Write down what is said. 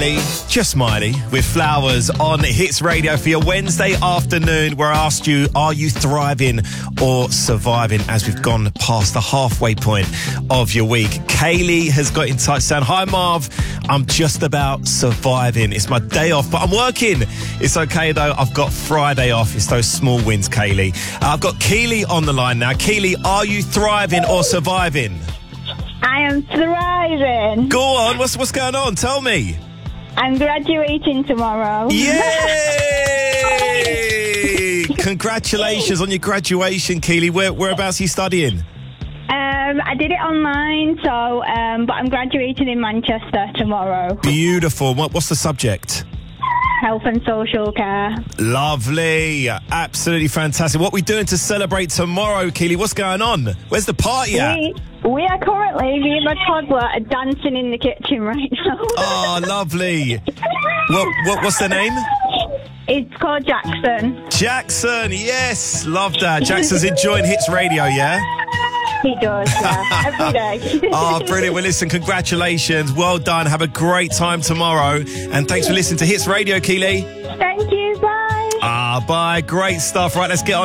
Miley, just Miley, with Flowers on Hits Radio for your Wednesday afternoon, where I asked you, are you thriving or surviving, as we've gone past the halfway point of your week. Kaylee has got in touch saying, hi Marv, I'm just about surviving. It's my day off, but I'm working. It's okay though, I've got Friday off. It's those small wins, Kaylee. I've got Keely on the line now. Keely, are you thriving or surviving? I am thriving. Go on, what's going on? Tell me. I'm graduating tomorrow. Yay! Congratulations on your graduation, Keely. Whereabouts are you studying? I did it online, but I'm graduating in Manchester tomorrow. Beautiful. What's the subject? Health and social care. Lovely. Absolutely fantastic. What are we doing to celebrate tomorrow, Keely? What's going on? Where's the party at? We are currently, me and my toddler are dancing in the kitchen right now. Oh, lovely. What's their name? It's called Jackson. Jackson, yes. Love that. Jackson's enjoying Hits Radio, yeah? He does, yeah. Every day. Oh, brilliant. Well, listen, congratulations. Well done. Have a great time tomorrow. And thanks for listening to Hits Radio, Keely. Thank you. Bye. Bye. Great stuff. Right, let's get on.